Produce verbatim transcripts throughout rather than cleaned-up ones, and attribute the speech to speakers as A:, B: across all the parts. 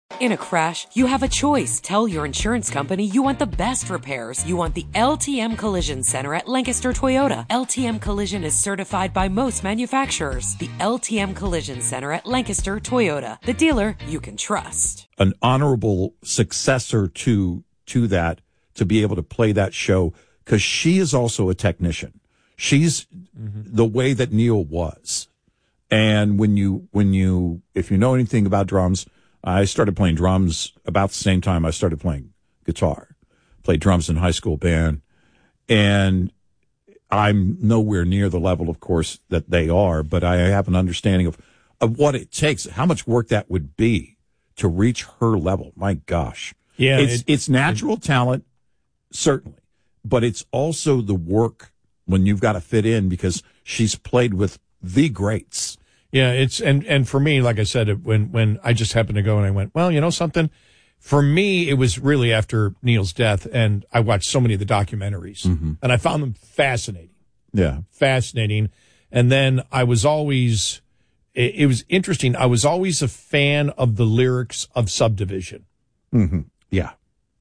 A: In a crash, you have a choice. Tell your insurance company you want the best repairs. You want the L T M Collision Center at Lancaster Toyota. L T M Collision is certified by most manufacturers. The L T M Collision Center at Lancaster Toyota. The dealer you can trust.
B: An honorable successor to to that, to be able to play that show, because she is also a technician. She's mm-hmm. the way that Neil was. And when you, when you, if you know anything about drums, I started playing drums about the same time I started playing guitar. Played drums in high school band. And I'm nowhere near the level, of course, that they are, but I have an understanding of, of what it takes, how much work that would be to reach her level. My gosh.
C: Yeah.
B: It's,
C: it,
B: it's natural it, talent, certainly, but it's also the work when you've got to fit in, because she's played with the greats.
C: Yeah, it's and, and for me, like I said, when when I just happened to go and I went, well, you know something? For me, it was really after Neil's death, and I watched so many of the documentaries, mm-hmm. and I found them fascinating.
B: Yeah.
C: Fascinating. And then I was always, it, it was interesting, I was always a fan of the lyrics of Subdivision.
B: Mm-hmm. Yeah.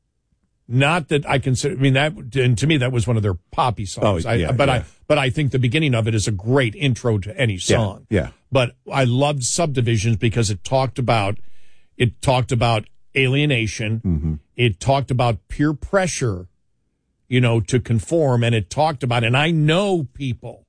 C: Not that I consider, I mean, that, and to me, that was one of their poppy songs.
B: Oh, yeah,
C: I, but
B: yeah.
C: I, but I think the beginning of it is a great intro to any song.
B: Yeah, yeah.
C: But I loved Subdivisions because it talked about, it talked about alienation.
B: Mm-hmm.
C: It talked about peer pressure, you know, to conform. And it talked about, and I know people,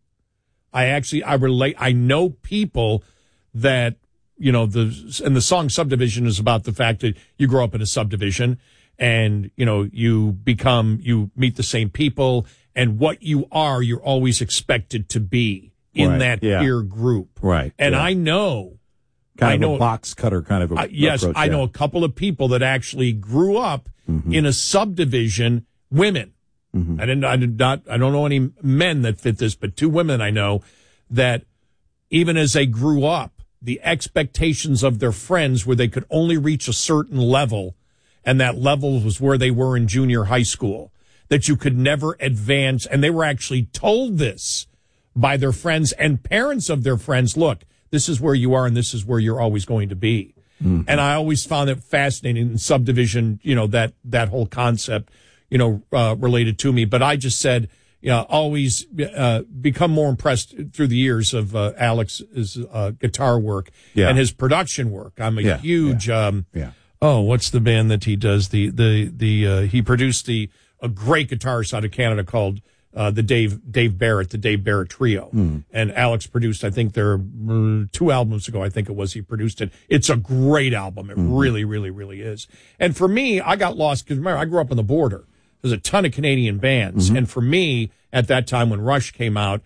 C: I actually, I relate, I know people that, you know, the, and the song Subdivision is about the fact that you grow up in a subdivision, and, you know, you become, you meet the same people, and what you are, you're always expected to be in
B: right.
C: that
B: yeah.
C: peer group.
B: Right.
C: And
B: yeah.
C: I know.
B: Kind
C: I
B: of
C: know,
B: a box cutter kind of a
C: uh, Yes,
B: approach,
C: I
B: yeah.
C: know a couple of people that actually grew up
B: mm-hmm.
C: in a subdivision, women.
B: Mm-hmm.
C: I didn't, I did not, I don't know any men that fit this, but two women I know that even as they grew up, the expectations of their friends where they could only reach a certain level, and that level was where they were in junior high school, that you could never advance. And they were actually told this by their friends and parents of their friends. Look, this is where you are, and this is where you're always going to be. Mm-hmm. And I always found it fascinating in Subdivision, you know, that, that whole concept, you know, uh, related to me. But I just said, you know, always uh, become more impressed through the years of uh, Alex's uh, guitar work
B: yeah.
C: and his production work. I'm a
B: yeah.
C: huge,
B: yeah.
C: Um,
B: yeah.
C: oh, what's the band that he does? The, the, the, uh, he produced the, a great guitarist out of Canada called, uh, the Dave, Dave Barrett, the Dave Barrett Trio.
B: Mm.
C: And Alex produced, I think their uh, two albums ago, I think it was, he produced it. It's a great album. It mm. really, really, really is. And for me, I got lost because remember, I grew up on the border. There's a ton of Canadian bands. Mm-hmm. And for me, at that time when Rush came out,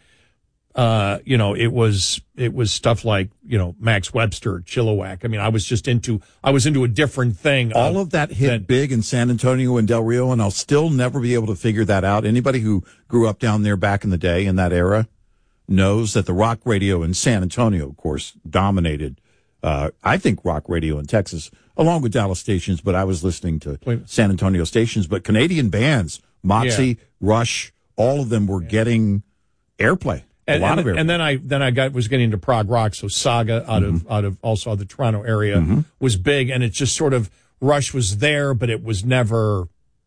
C: uh, you know, it was, it was stuff like, you know, Max Webster, Chilliwack. I mean, I was just into, I was into a different thing.
B: All of that hit that, big in San Antonio and Del Rio, and I'll still never be able to figure that out. Anybody who grew up down there back in the day in that era knows that the rock radio in San Antonio, of course, dominated, uh, I think rock radio in Texas, along with Dallas stations, but I was listening to Wait. San Antonio stations. But Canadian bands, Moxie, yeah. Rush, all of them were yeah. getting airplay. A
C: and,
B: lot
C: and,
B: of airplay.
C: And then I then I got was getting into prog rock, so Saga out mm-hmm. of out of also the Toronto area mm-hmm. was big, and it just sort of Rush was there, but it was never.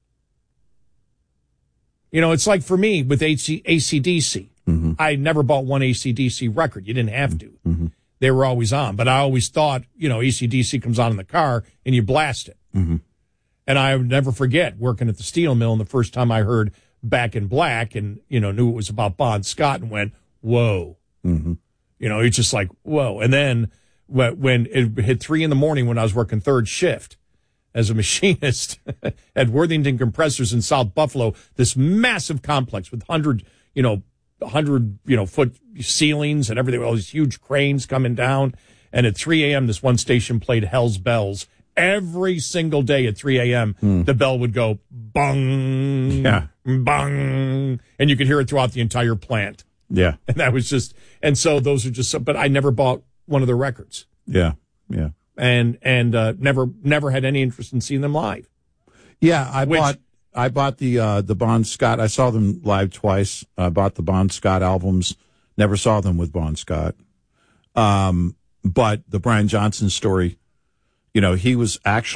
C: You know, it's like for me with A C D C.
B: Mm-hmm.
C: I never bought one A C D C record. You didn't have to.
B: Mm-hmm.
C: They were always on. But I always thought, you know, A C D C comes on in the car and you blast it.
B: Mm-hmm.
C: And I would never forget working at the steel mill, and the first time I heard Back in Black and, you know, knew it was about Bon Scott and went, whoa.
B: Mm-hmm.
C: You know, it's just like, whoa. And then when it hit three in the morning when I was working third shift as a machinist at Worthington Compressors in South Buffalo, this massive complex with hundred, you know, hundred, you know, foot ceilings and everything, all these huge cranes coming down. And at three a.m., this one station played Hell's Bells. Every single day at three a.m., mm. the bell would go bung,
B: yeah.
C: bung, and you could hear it throughout the entire plant.
B: Yeah.
C: And that was just, and so those are just, but I never bought one of their records.
B: Yeah. Yeah.
C: And, and, uh, never, never had any interest in seeing them live.
B: Yeah. I
C: Which,
B: bought, I bought the, uh, the Bon Scott. I saw them live twice. I bought the Bon Scott albums. Never saw them with Bon Scott. Um, but the Brian Johnson story, you know, he was actually